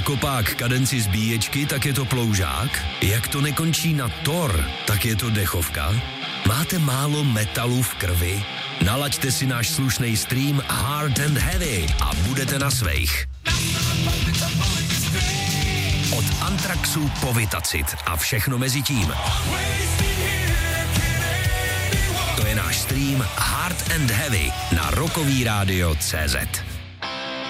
kopák kadenci zbíječky, tak je to ploužák? Jak to nekončí na Thor, tak je to dechovka? Máte málo metalu v krvi? Nalaďte si náš slušný stream Hard and Heavy a budete na svejch. Od Anthraxu po Vitacit a všechno mezi tím. To je náš stream Hard and Heavy na rockovýradio.cz.